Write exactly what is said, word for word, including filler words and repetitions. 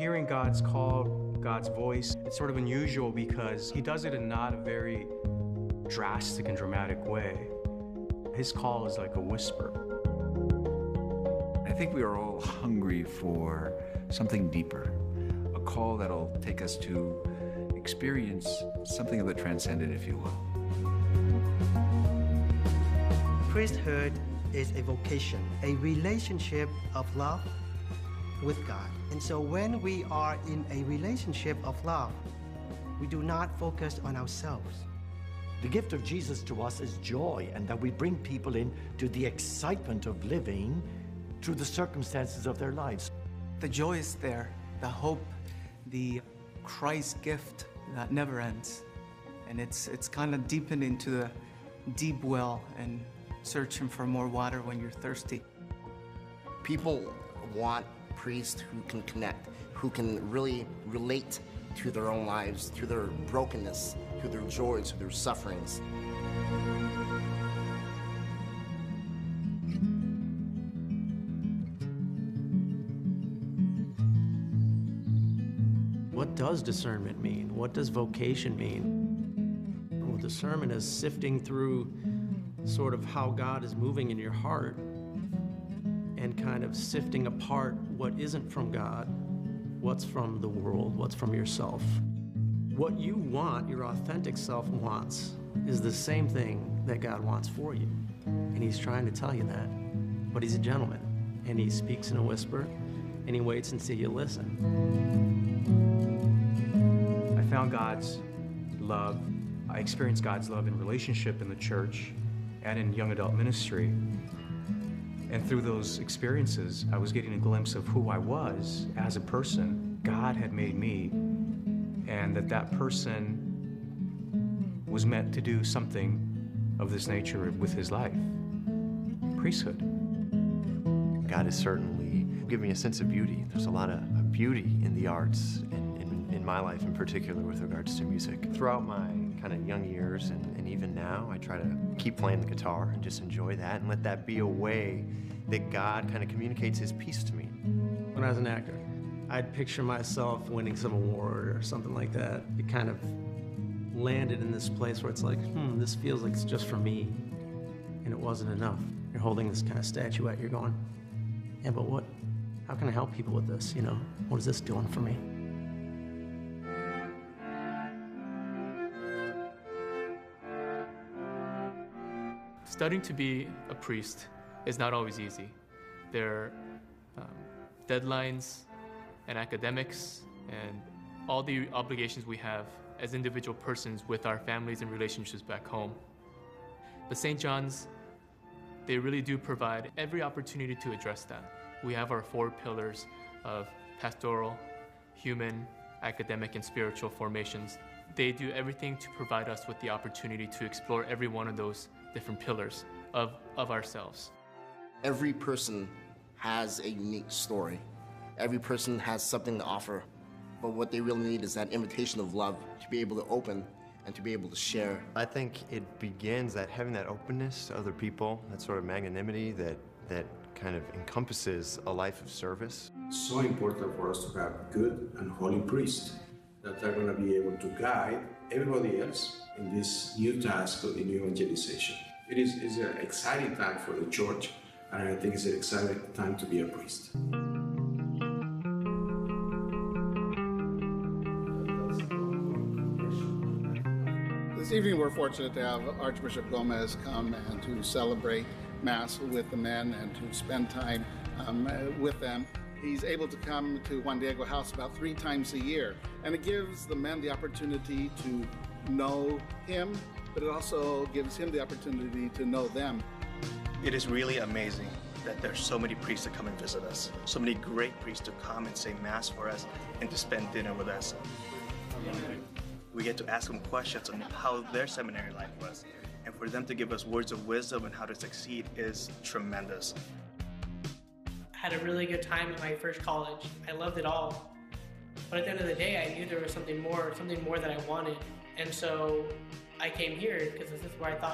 Hearing God's call, God's voice, it's sort of unusual because he does it in not a very drastic and dramatic way. His call is like a whisper. I think we are all hungry for something deeper, a call that'll take us to experience something of the transcendent, if you will. Priesthood is a vocation, a relationship of love with God. And so when we are in a relationship of love, we do not focus on ourselves. The gift of Jesus to us is joy, and that we bring people in to the excitement of living through the circumstances of their lives. The joy is there, the hope, the Christ gift that never ends. And it's, it's kind of deepened into the deep well and searching for more water when you're thirsty. People want priests who can connect, who can really relate to their own lives, to their brokenness, to their joys, to their sufferings. What does discernment mean? What does vocation mean? Well, discernment is sifting through sort of how God is moving in your heart and kind of sifting apart what isn't from God, what's from the world, what's from yourself. What you want, your authentic self wants, is the same thing that God wants for you. And he's trying to tell you that. But he's a gentleman, and he speaks in a whisper, and he waits until you listen. I found God's love. I experienced God's love in relationship in the church and in young adult ministry. And through those experiences, I was getting a glimpse of who I was as a person. God had made me, and that that person was meant to do something of this nature with his life. Priesthood. God has certainly given me a sense of beauty. There's a lot of, of beauty in the arts, and in, in my life in particular with regards to music. Throughout my kind of young years and, and even now, I try to keep playing the guitar and just enjoy that and let that be a way that God kind of communicates his peace to me. When I was an actor, I'd picture myself winning some award or something like that. It kind of landed in this place where it's like, hmm, this feels like it's just for me. And it wasn't enough. You're holding this kind of statuette, you're going, yeah, but what, how can I help people with this, you know? What is this doing for me? Studying to be a priest is not always easy. There are um, deadlines and academics and all the obligations we have as individual persons with our families and relationships back home. But Saint John's, they really do provide every opportunity to address that. We have our four pillars of pastoral, human, academic, and spiritual formations. They do everything to provide us with the opportunity to explore every one of those different pillars of, of ourselves. Every person has a unique story. Every person has something to offer. But what they really need is that invitation of love to be able to open and to be able to share. I think it begins that having that openness to other people, that sort of magnanimity that, that kind of encompasses a life of service. It's so important for us to have good and holy priests that are going to be able to guide everybody else in this new task of the new evangelization. It is it's an exciting time for the church, and I think it's an exciting time to be a priest. This evening we're fortunate to have Archbishop Gomez come and to celebrate Mass with the men and to spend time um, with them. He's able to come to Juan Diego House about three times a year, and it gives the men the opportunity to know him, but it also gives him the opportunity to know them. It is really amazing that there's so many priests that come and visit us, so many great priests to come and say Mass for us and to spend dinner with us. We get to ask them questions on how their seminary life was, and for them to give us words of wisdom on how to succeed is tremendous. I had a really good time at my first college. I loved it all. But at the end of the day, I knew there was something more, something more that I wanted. And so I came here because this is where I thought